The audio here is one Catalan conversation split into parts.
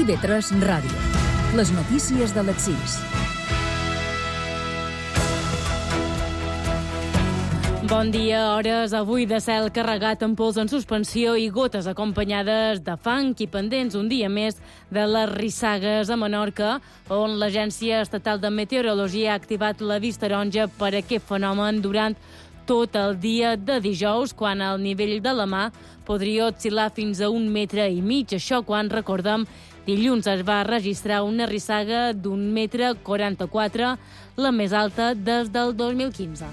IB3 Ràdio. Les notícies de les 6. Bon dia, hores avui de cel carregat amb pols en suspensió i gotes acompanyades de fang i pendents un dia més de les rissagues a Menorca, on l'Agència Estatal de Meteorologia ha activat l'avís taronja per aquest fenomen durant tot el dia de dijous, quan el nivell de la mar podria oscil·lar fins a 1,5 metres. Això quan, recordem, dilluns es va registrar una rissaga d'1,44 m, la més alta des del 2015.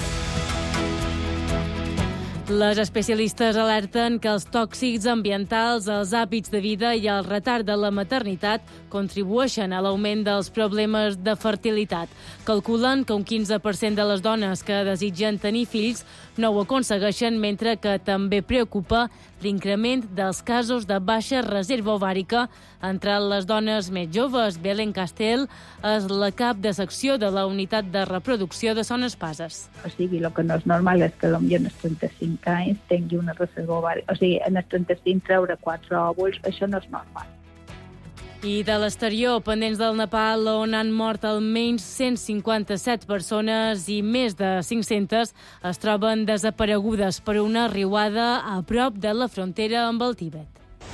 Les especialistes alerten que els tòxics ambientals, els hàbits de vida i el retard de la maternitat contribueixen a l'augment dels problemes de fertilitat. Calculen que un 15% de les dones que desitgen tenir fills no ho aconsegueixen, mentre que també preocupa l'increment dels casos de baixa reserva ovàrica entre les dones més joves. Belén Castell és la cap de secció de la unitat de reproducció de Son Espases. O sigui, el que no és normal és que potser en els 35 anys tingui una reserva ovàrica. O sigui, en els 35 treure 4 òvuls, això no és normal. I de l'exterior, pendents del Nepal, on han mort almenys 157 persones i més de 500 es troben desaparegudes per una riuada a prop de la frontera amb el Tibet.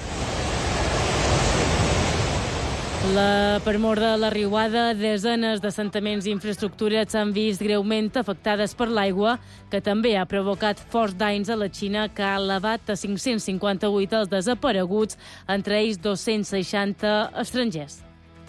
Per mor de la riuada, desenes d'assentaments i infraestructures s'han vist greument afectades per l'aigua, que també ha provocat forts danys a la Xina, que ha elevat a 558 els desapareguts, entre ells 260 estrangers.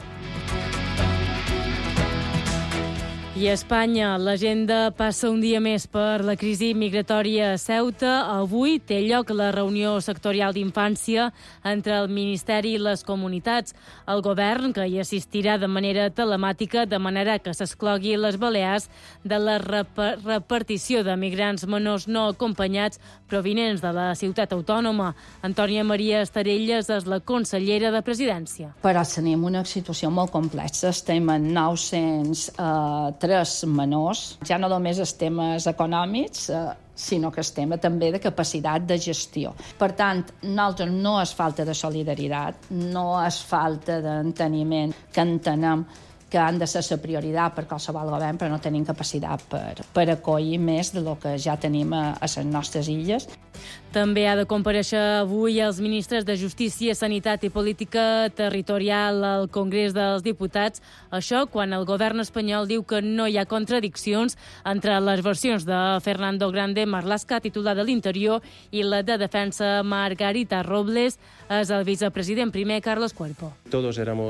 I a Espanya, l'agenda passa un dia més per la crisi migratòria a Ceuta. Avui té lloc la reunió sectorial d'infància entre el Ministeri i les comunitats. El govern, que hi assistirà de manera telemàtica, demanarà que s'exclogui les Balears de la repartició de migrants menors no acompanyats provinents de la ciutat autònoma. Antònia Maria Estarelles és la consellera de Presidència. Però tenim una situació molt complexa. Estem en 903 menors. Ja no només els temes econòmics, sinó que el tema també de capacitat de gestió. Per tant, nosaltres no és falta de solidaritat, no és falta d'enteniment, que entenem que han de ser la prioritat per qualsevol govern, però no tenim capacitat per acollir més del que ja tenim a les nostres illes. També ha de comparèixer avui els ministres de Justícia, Sanitat i Política Territorial al Congrés dels Diputats. Això quan el govern espanyol diu que no hi ha contradiccions entre les versions de Fernando Grande Marlaska, titular de l'Interior, i la de Defensa Margarita Robles. És el vicepresident primer, Carlos Cuerpo. Todos éramos